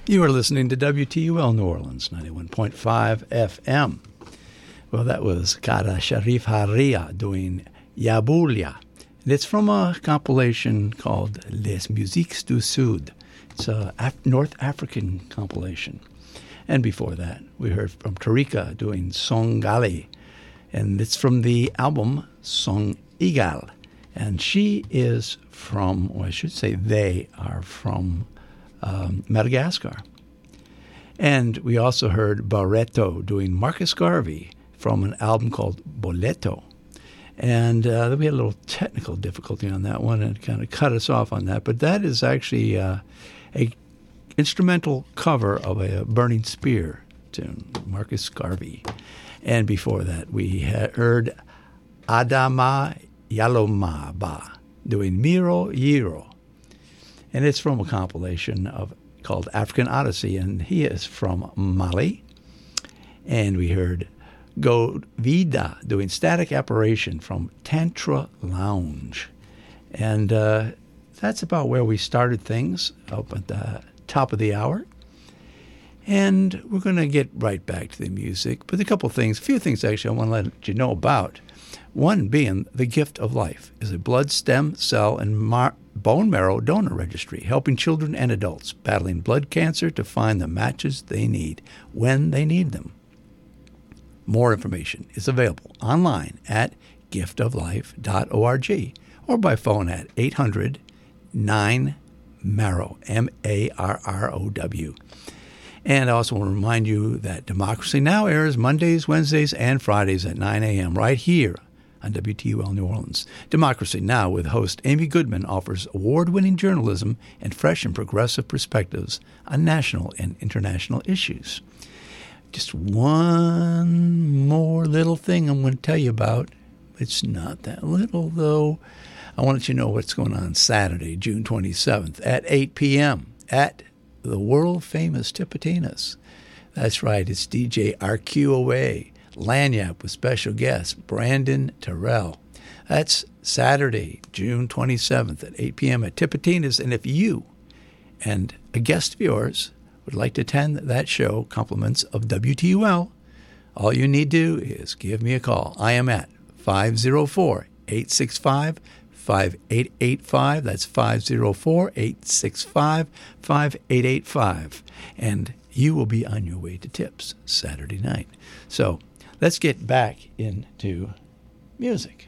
You are listening to WTUL New Orleans, 91.5 FM. Well, that was Kara Sharif Haria doing Yabulia. And it's from a compilation called Les Musiques du Sud. It's a North African compilation. And before that, we heard from Tarika doing Song Gali. And it's from the album Song Igal. And she is from, or I should say they are from Madagascar. And we also heard Barreto doing Marcus Garvey from an album called Boleto. And we had a little technical difficulty on that one and kind of cut us off on that. But that is actually a instrumental cover of a Burning Spear tune, Marcus Garvey. And before that, we had heard Adama Yalomaba doing Miro Yiro. And it's from a compilation called African Odyssey, and he is from Mali. And we heard Go Vida doing Static Apparition from Tantra Lounge. And that's about where we started things up at the top of the hour. And we're going to get right back to the music. But a few things actually I want to let you know about. One being the Gift of Life is a blood, stem, cell, and bone marrow donor registry, helping children and adults battling blood cancer to find the matches they need when they need them. More information is available online at giftoflife.org or by phone at 800-9-MARROW, M-A-R-R-O-W. And I also want to remind you that Democracy Now! Airs Mondays, Wednesdays, and Fridays at 9 a.m. right here on WTUL New Orleans. Democracy Now! With host Amy Goodman offers award-winning journalism and fresh and progressive perspectives on national and international issues. Just one more little thing I'm going to tell you about. It's not that little, though. I want to let you know what's going on Saturday, June 27th at 8 p.m. at the world-famous Tipitinas. That's right, it's DJ RQOA, Lanyap with special guest Brandon Terrell. That's Saturday, June 27th at 8 p.m. at Tipitinas. And if you and a guest of yours would like to attend that show, compliments of WTUL, all you need to do is give me a call. I am at 504-865-5885. That's 504-865-5885. And you will be on your way to Tips Saturday night. So let's get back into music.